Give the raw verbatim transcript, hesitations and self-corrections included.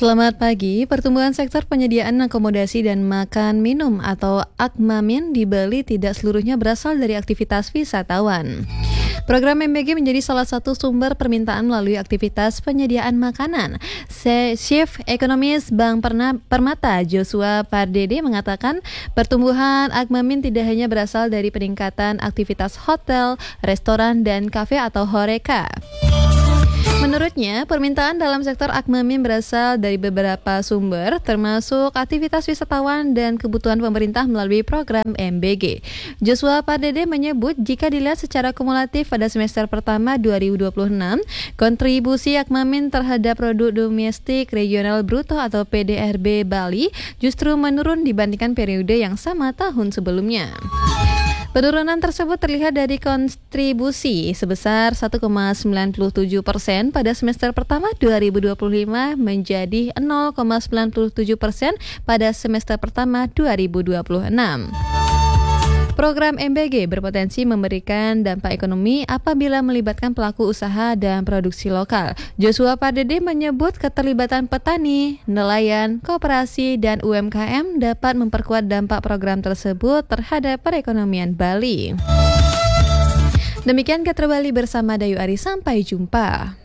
Selamat pagi, pertumbuhan sektor penyediaan akomodasi dan makan minum atau Akmamin di Bali tidak seluruhnya berasal dari aktivitas wisatawan. Program M B G menjadi salah satu sumber permintaan melalui aktivitas penyediaan makanan. Chief Ekonomis Bank Permata Joshua Pardede mengatakan pertumbuhan Akmamin tidak hanya berasal dari peningkatan aktivitas hotel, restoran, dan kafe atau horeca. Menurutnya, permintaan dalam sektor Akmamin berasal dari beberapa sumber, termasuk aktivitas wisatawan dan kebutuhan pemerintah melalui program M B G. Joshua Pardede menyebut jika dilihat secara kumulatif pada semester pertama dua ribu dua puluh enam, kontribusi Akmamin terhadap produk domestik regional bruto atau P D R B Bali justru menurun dibandingkan periode yang sama tahun sebelumnya. Penurunan tersebut terlihat dari kontribusi sebesar satu koma sembilan tujuh persen pada semester pertama dua ribu dua puluh lima menjadi nol koma sembilan tujuh persen pada semester pertama dua ribu dua puluh enam. Program M B G berpotensi memberikan dampak ekonomi apabila melibatkan pelaku usaha dan produksi lokal. Joshua Pardede menyebut keterlibatan petani, nelayan, koperasi, dan U M K M dapat memperkuat dampak program tersebut terhadap perekonomian Bali. Demikian Katra Bali bersama Dayu Ari, sampai jumpa.